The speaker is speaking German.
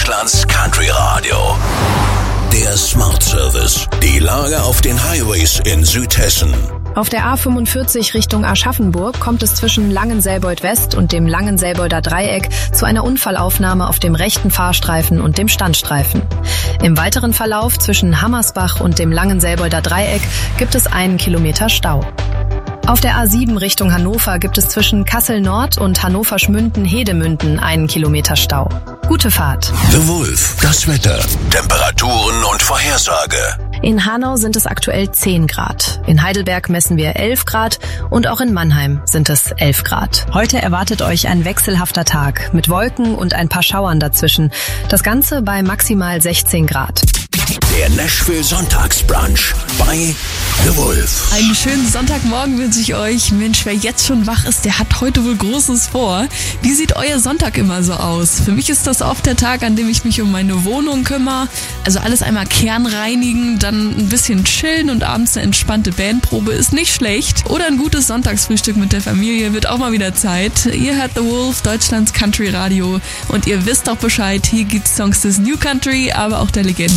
Deutschlands Country Radio. Der Smart Service. Die Lage auf den Highways in Südhessen. Auf der A45 Richtung Aschaffenburg kommt es zwischen Langenselbold West und dem Langenselbolder Dreieck zu einer Unfallaufnahme auf dem rechten Fahrstreifen und dem Standstreifen. Im weiteren Verlauf zwischen Hammersbach und dem Langenselbolder Dreieck gibt es 1 Kilometer Stau. Auf der A7 Richtung Hannover gibt es zwischen Kassel Nord und Hannover-Schmünden-Hedemünden 1 Kilometer Stau. Gute Fahrt. The Wolf, das Wetter, Temperaturen und Vorhersage. In Hanau sind es aktuell 10 Grad. In Heidelberg messen wir 11 Grad und auch in Mannheim sind es 11 Grad. Heute erwartet euch ein wechselhafter Tag mit Wolken und ein paar Schauern dazwischen. Das Ganze bei maximal 16 Grad. Der Nashville Sonntagsbrunch bei The Wolf. Einen schönen Sonntagmorgen wünsche ich euch. Mensch, wer jetzt schon wach ist, der hat heute wohl Großes vor. Wie sieht euer Sonntag immer so aus? Für mich ist das oft der Tag, an dem ich mich um meine Wohnung kümmere. Also alles einmal kernreinigen, dann ein bisschen chillen und abends eine entspannte Bandprobe ist nicht schlecht. Oder ein gutes Sonntagsfrühstück mit der Familie wird auch mal wieder Zeit. Ihr hört The Wolf, Deutschlands Country Radio. Und ihr wisst auch Bescheid, hier gibt's Songs des New Country, aber auch der Legenden